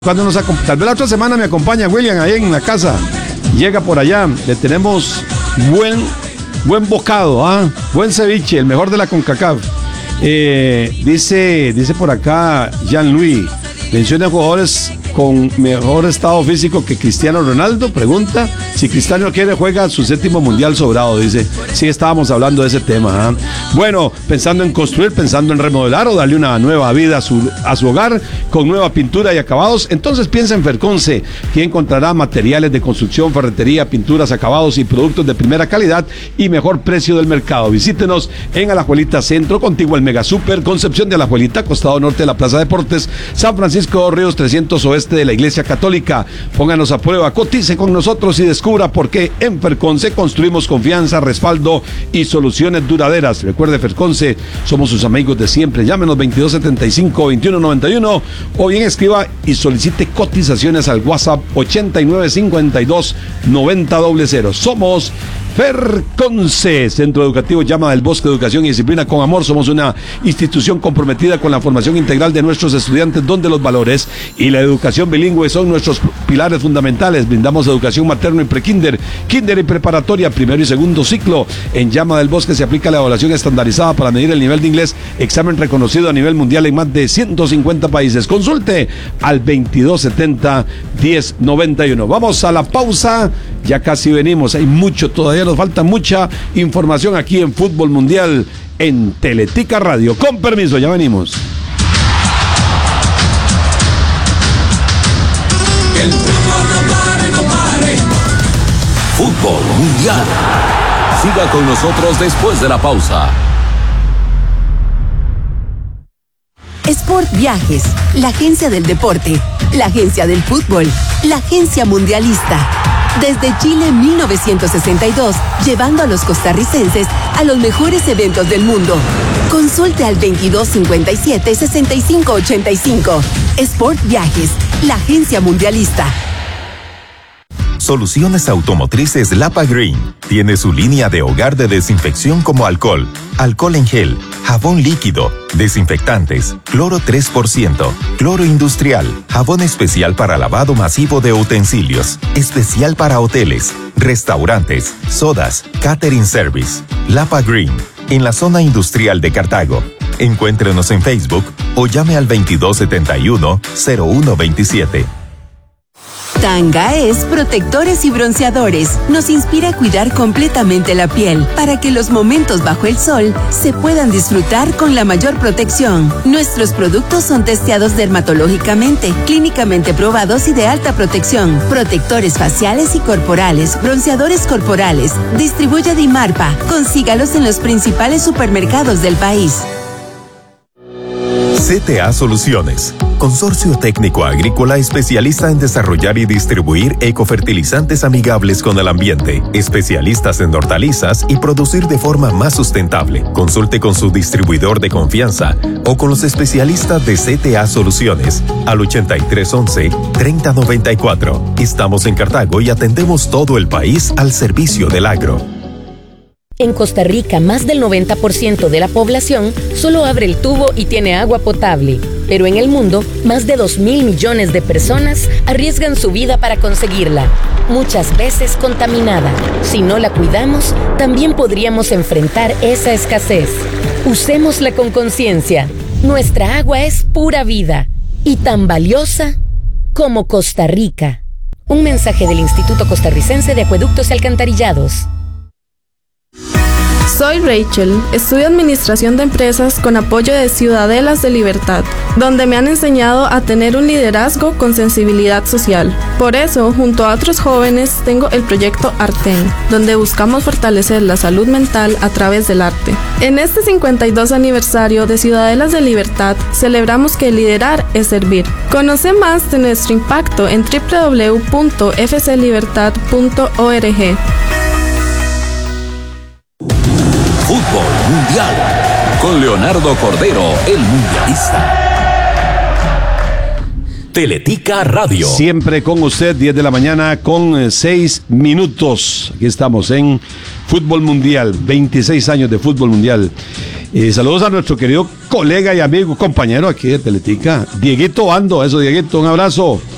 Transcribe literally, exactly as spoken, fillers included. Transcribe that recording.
Cuando nos acom- tal vez la otra semana me acompaña William ahí en la casa. Llega por allá, le tenemos buen, buen bocado, ¿ah? Buen ceviche, el mejor de la CONCACAF. Eh, dice, dice por acá Jean-Louis, menciona jugadores con mejor estado físico que Cristiano Ronaldo. Pregunta si Cristiano quiere juega su séptimo mundial sobrado. Dice, sí, estábamos hablando de ese tema, ¿eh? Bueno, pensando en construir, pensando en remodelar o darle una nueva vida a su, a su hogar con nueva pintura y acabados, entonces piensa en Ferconce, que encontrará materiales de construcción, ferretería, pinturas, acabados y productos de primera calidad y mejor precio del mercado. Visítenos en Alajuelita Centro, contiguo al Mega Super, Concepción de Alajuelita, costado norte de la Plaza Deportes, San Francisco de Ríos trescientos Oeste de la Iglesia Católica. Pónganos a prueba, cotice con nosotros y descubra por qué en Ferconce construimos confianza, respaldo y soluciones duraderas. Recuerde, Ferconce, somos sus amigos de siempre. Llámenos veintidós setenta y cinco, veintiuno noventa y uno o bien escriba y solicite cotizaciones al WhatsApp ochenta y nueve cincuenta y dos noventa cero cero. Somos Ferconce, Centro Educativo Llama del Bosque, Educación y Disciplina con Amor. Somos una institución comprometida con la formación integral de nuestros estudiantes, donde los valores y la educación bilingüe son nuestros pilares fundamentales. Brindamos educación materno y prekinder, kinder y preparatoria, primero y segundo ciclo. En Llama del Bosque se aplica la evaluación estandarizada para medir el nivel de inglés, examen reconocido a nivel mundial en más de ciento cincuenta países. Consulte al veintidós setenta, diez noventa y uno. Vamos a la pausa, ya casi venimos, hay mucho todavía. Nos falta mucha información aquí en Fútbol Mundial en Teletica Radio. Con permiso, ya venimos. El fútbol no pare, no pare. Fútbol Mundial. Siga con nosotros después de la pausa. Sport Viajes, la agencia del deporte, la agencia del fútbol, la agencia mundialista. Desde Chile mil novecientos sesenta y dos, llevando a los costarricenses a los mejores eventos del mundo. Consulte al veintidós cincuenta y siete, sesenta y cinco ochenta y cinco. Sport Viajes, la agencia mundialista. Soluciones Automotrices Lapa Green tiene su línea de hogar de desinfección como alcohol, alcohol en gel, jabón líquido, desinfectantes, cloro tres por ciento, cloro industrial, jabón especial para lavado masivo de utensilios, especial para hoteles, restaurantes, sodas, catering service. Lapa Green, en la zona industrial de Cartago. Encuéntrenos en Facebook o llame al veintidós setenta y uno, cero uno veintisiete. Tanga es protectores y bronceadores. Nos inspira a cuidar completamente la piel para que los momentos bajo el sol se puedan disfrutar con la mayor protección. Nuestros productos son testeados dermatológicamente, clínicamente probados y de alta protección. Protectores faciales y corporales, bronceadores corporales. Distribuye Dimarpa. Consígalos en los principales supermercados del país. C T A Soluciones, consorcio técnico agrícola especialista en desarrollar y distribuir ecofertilizantes amigables con el ambiente, especialistas en hortalizas y producir de forma más sustentable. Consulte con su distribuidor de confianza o con los especialistas de C T A Soluciones al ochenta y tres once, treinta noventa y cuatro. Estamos en Cartago y atendemos todo el país al servicio del agro. En Costa Rica, más del noventa por ciento de la población solo abre el tubo y tiene agua potable. Pero en el mundo, más de dos mil millones de personas arriesgan su vida para conseguirla, muchas veces contaminada. Si no la cuidamos, también podríamos enfrentar esa escasez. Usémosla con conciencia. Nuestra agua es pura vida y tan valiosa como Costa Rica. Un mensaje del Instituto Costarricense de Acueductos y Alcantarillados. Soy Rachel, estudio Administración de Empresas con apoyo de Ciudadelas de Libertad, donde me han enseñado a tener un liderazgo con sensibilidad social. Por eso, junto a otros jóvenes, tengo el proyecto Arten, donde buscamos fortalecer la salud mental a través del arte. En este cincuenta y dos aniversario de Ciudadelas de Libertad, celebramos que liderar es servir. Conoce más de nuestro impacto en doble u doble u doble u punto f c libertad punto org. Fútbol Mundial con Leonardo Cordero, el mundialista. Teletica Radio. Siempre con usted, diez de la mañana con seis minutos. Aquí estamos en Fútbol Mundial, veintiséis años de Fútbol Mundial. Eh, saludos a nuestro querido colega y amigo, compañero aquí de Teletica, Dieguito Ando. Eso, Dieguito, un abrazo.